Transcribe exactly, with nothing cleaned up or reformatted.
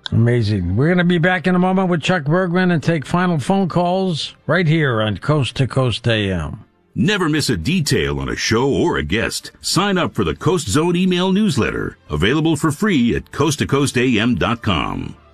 Amazing. We're going to be back in a moment with Chuck Bergman and take final phone calls right here on Coast to Coast A M. Never miss a detail on a show or a guest. Sign up for the Coast Zone email newsletter, available for free at coast to coast a m dot com.